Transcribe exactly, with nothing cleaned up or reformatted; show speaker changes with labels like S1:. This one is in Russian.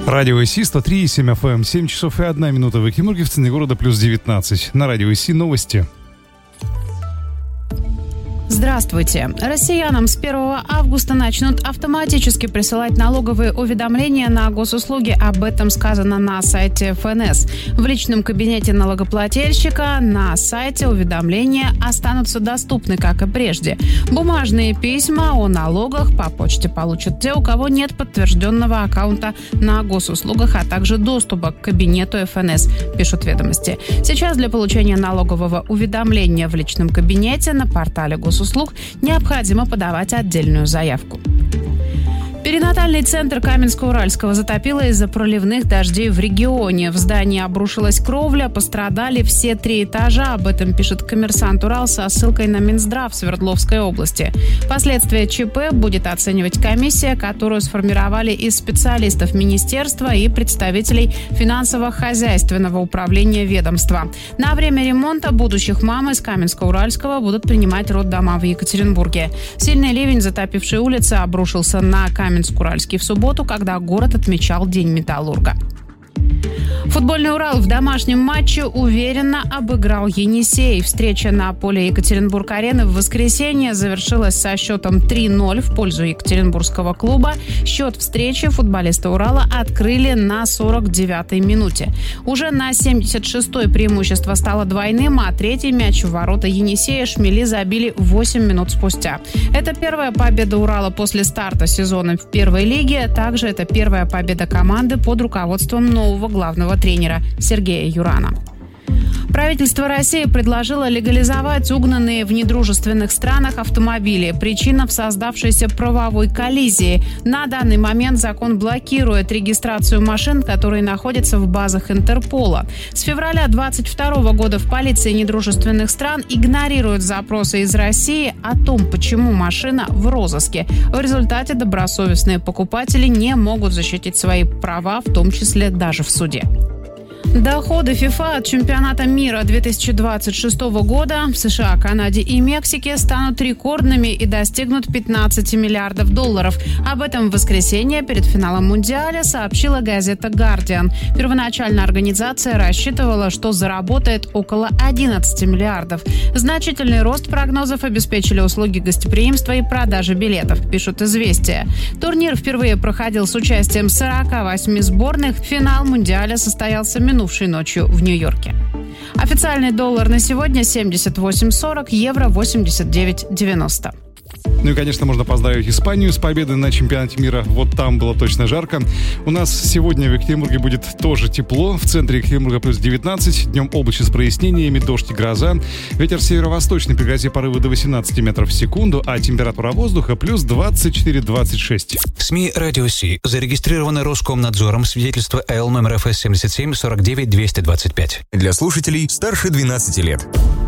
S1: Радио ИСИ сто три и семь эф эм, семь часов и одна минута в Екатеринбурге, в центре города плюс девятнадцать. На радио ИСИ новости.
S2: Здравствуйте. Россиянам с первого августа начнут автоматически присылать налоговые уведомления на госуслуги. Об этом сказано на сайте эф эн эс. В личном кабинете налогоплательщика на сайте уведомления останутся доступны, как и прежде. Бумажные письма о налогах по почте получат те, у кого нет подтвержденного аккаунта на госуслугах, а также доступа к кабинету эф эн эс, пишут ведомости. Сейчас для получения налогового уведомления в личном кабинете на портале госуслуг услуг необходимо подавать отдельную заявку. Перинатальный центр Каменска-Уральского затопило из-за проливных дождей в регионе. В здании обрушилась кровля, пострадали все три этажа. Об этом пишет «Коммерсант Урал» со ссылкой на Минздрав Свердловской области. Последствия ЧП будет оценивать комиссия, которую сформировали из специалистов министерства и представителей финансово-хозяйственного управления ведомства. На время ремонта будущих мам из Каменска-Уральского будут принимать роддома в Екатеринбурге. Сильный ливень, затопивший улицы, обрушился на Каменск Каменск-Уральский в субботу, когда город отмечал День металлурга. Футбольный «Урал» в домашнем матче уверенно обыграл «Енисей». Встреча на поле Екатеринбург-арены в воскресенье завершилась со счетом три ноль в пользу екатеринбургского клуба. Счет встречи футболисты «Урала» открыли на сорок девятой минуте. Уже на семьдесят шестой преимущество стало двойным, а третий мяч в ворота «Енисея» шмели забили восемь минут спустя. Это первая победа «Урала» после старта сезона в первой лиге. Также это первая победа команды под руководством нового главного тренера Сергея Юрана. Правительство России предложило легализовать угнанные в недружественных странах автомобили. Причина в создавшейся правовой коллизии. На данный момент закон блокирует регистрацию машин, которые находятся в базах Интерпола. С февраля две тысячи двадцать второго года в полиции недружественных стран игнорируют запросы из России о том, почему машина в розыске. В результате добросовестные покупатели не могут защитить свои права, в том числе даже в суде. Доходы ФИФА от чемпионата мира две тысячи двадцать шестого года в США, Канаде и Мексике станут рекордными и достигнут пятнадцать миллиардов долларов. Об этом в воскресенье перед финалом Мундиаля сообщила газета «Гардиан». Первоначально организация рассчитывала, что заработает около одиннадцать миллиардов. Значительный рост прогнозов обеспечили услуги гостеприимства и продажи билетов, пишут «Известия». Турнир впервые проходил с участием сорока восьми сборных. Финал Мундиаля состоялся минувшей ночью в Нью-Йорке. Официальный доллар на сегодня семьдесят восемь сорок, евро восемьдесят девять девяносто.
S1: Ну и, конечно, можно поздравить Испанию с победой на чемпионате мира. Вот там было точно жарко. У нас сегодня в Екатеринбурге будет тоже тепло. В центре Екатеринбурга плюс девятнадцать. Днем облачно с прояснениями, дождь и гроза. Ветер северо-восточный при грозе порывы до восемнадцати метров в секунду, а температура воздуха плюс двадцать четыре - двадцать шесть.
S3: СМИ «Радио СИ» зарегистрированы Роскомнадзором. Свидетельство эл номер эф эс семьдесят семь сорок девять двести двадцать пять.
S4: Для слушателей старше двенадцати лет.